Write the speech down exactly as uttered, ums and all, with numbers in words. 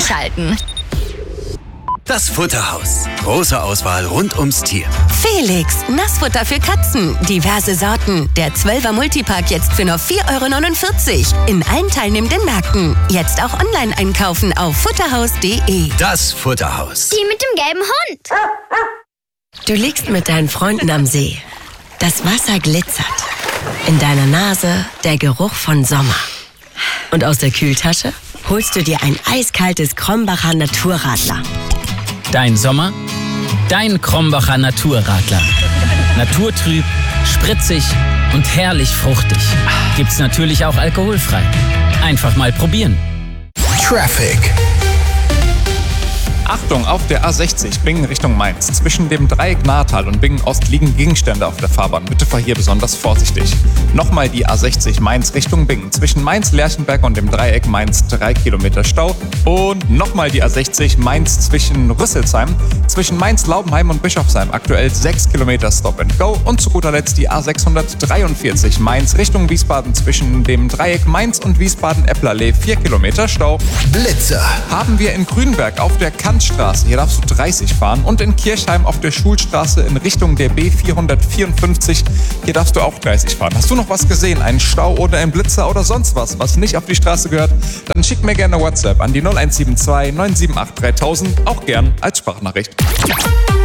einschalten. Das Futterhaus. Große Auswahl rund ums Tier. Felix, Nassfutter für Katzen. Diverse Sorten. Der zwölfer Multipack jetzt für nur vier Euro neunundvierzig. In allen teilnehmenden Märkten. Jetzt auch online einkaufen auf futterhaus punkt de. Das Futterhaus. Die mit dem gelben Hund. Du liegst mit deinen Freunden am See. Das Wasser glitzert. In deiner Nase der Geruch von Sommer. Und aus der Kühltasche holst du dir ein eiskaltes Krombacher Naturradler. Dein Sommer, dein Krombacher Naturradler. Naturtrüb, spritzig und herrlich fruchtig. Gibt's natürlich auch alkoholfrei. Einfach mal probieren. Traffic. Achtung, auf der A sechzig Bingen Richtung Mainz. Zwischen dem Dreieck Nahrtal und Bingen Ost liegen Gegenstände auf der Fahrbahn. Bitte fahr hier besonders vorsichtig. Nochmal die A sechzig Mainz Richtung Bingen. Zwischen Mainz-Lerchenberg und dem Dreieck Mainz drei Kilometer Stau. Und nochmal die A sechzig Mainz zwischen Rüsselsheim. Zwischen Mainz-Laubenheim und Bischofsheim aktuell sechs Kilometer Stop and Go. Und zu guter Letzt die A sechshundertdreiundvierzig Mainz Richtung Wiesbaden. Zwischen dem Dreieck Mainz und Wiesbaden-Epplerlee vier Kilometer Stau. Blitzer. Haben wir in Grünberg auf der Kantstraße. Hier darfst du dreißig fahren. Und in Kirchheim auf der Schulstraße in Richtung der B vierhundertvierundfünfzig. Hier darfst du auch dreißig fahren. Hast du noch was gesehen? Einen Stau oder einen Blitzer oder sonst was, was nicht auf die Straße gehört? Dann schick mir gerne WhatsApp an die null eins sieben zwei neun sieben acht dreitausend. Auch gern als Sprachnachricht.